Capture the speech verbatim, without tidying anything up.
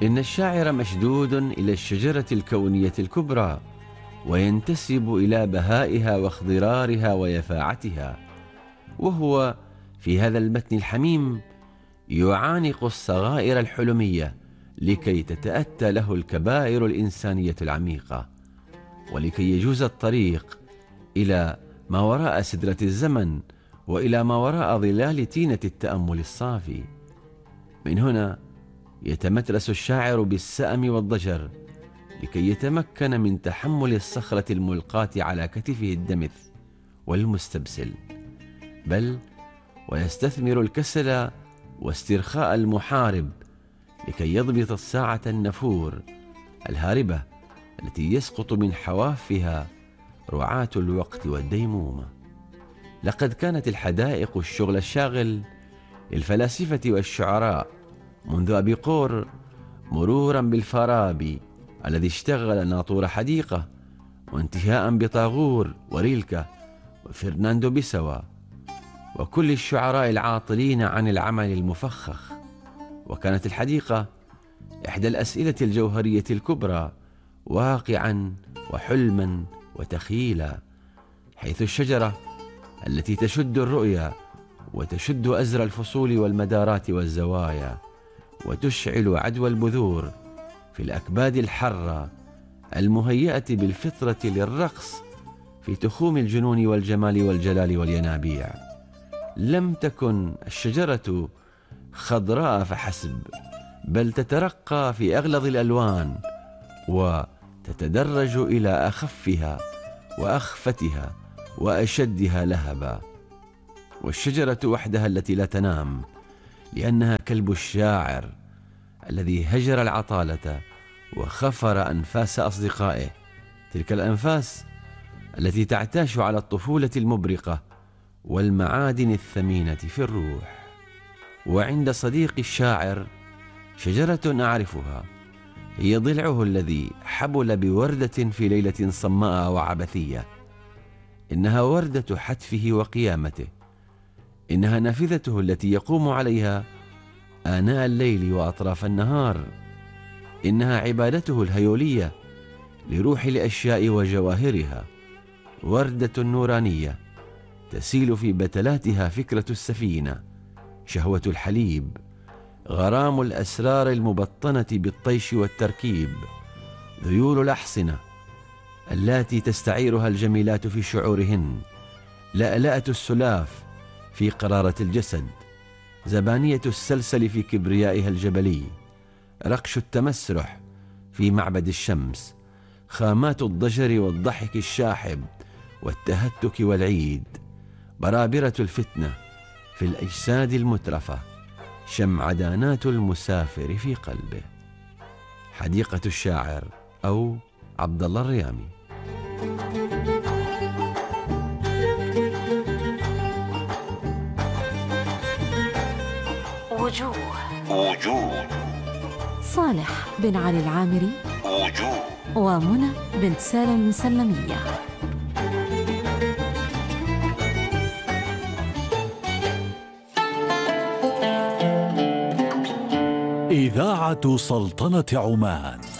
إن الشاعر مشدود إلى الشجرة الكونية الكبرى، وينتسب إلى بهائها واخضرارها ويفاعتها، وهو في هذا المتن الحميم يعانق الصغائر الحلمية لكي تتأتى له الكبائر الإنسانية العميقة، ولكي يجوز الطريق إلى ما وراء سدرة الزمن وإلى ما وراء ظلال تينة التأمل الصافي. من هنا يتمترس الشاعر بالسأم والضجر لكي يتمكن من تحمل الصخرة الملقاة على كتفه الدمث والمستبسل، بل ويستثمر الكسل واسترخاء المحارب لكي يضبط الساعة النفور الهاربة التي يسقط من حوافها رعاة الوقت والديمومة. لقد كانت الحدائق الشغل الشاغل للفلاسفة والشعراء منذ أبيقور، مرورا بالفارابي الذي اشتغل ناطور حديقة، وانتهاء بطاغور وريلكا وفرناندو بيسوا وكل الشعراء العاطلين عن العمل المفخخ. وكانت الحديقة إحدى الأسئلة الجوهرية الكبرى واقعا وحلما وتخيلا، حيث الشجرة التي تشد الرؤيا وتشد أزر الفصول والمدارات والزوايا، وتشعل عدوى البذور في الأكباد الحرة المهيئة بالفطرة للرقص في تخوم الجنون والجمال والجلال والينابيع. لم تكن الشجرة خضراء فحسب، بل تترقى في أغلظ الألوان وتتدرج إلى أخفها وأخفتها وأشدها لهبا. والشجرة وحدها التي لا تنام، لأنها كلب الشاعر الذي هجر العطالة وخفر أنفاس أصدقائه، تلك الأنفاس التي تعتاش على الطفولة المبرقة والمعادن الثمينة في الروح. وعند صديق الشاعر شجرة أعرفها، هي ضلعه الذي حبل بوردة في ليلة صماء وعبثية. إنها وردة حتفه وقيامته، إنها نافذته التي يقوم عليها آناء الليل وأطراف النهار، إنها عبادته الهيولية لروح الأشياء وجواهرها، وردة نورانية تسيل في بتلاتها فكرة السفينة، شهوة الحليب، غرام الأسرار المبطنة بالطيش والتركيب، ذيول الأحصنة اللاتي تستعيرها الجميلات في شعورهن، لألأة السلاف في قرارة الجسد، زبانية السلسل في كبريائها الجبلي، رقش التمسرح في معبد الشمس، خامات الضجر والضحك الشاحب والتهتك والعيد، برابرة الفتنة في الأجساد المترفة، شمعدانات المسافر في قلبه. حديقة الشاعر أو عبد الله الريامي. وجوه وجوه صالح بن علي العامري، وجوه ومنى بنت سالم المسلمية. إذاعة سلطنة عمان.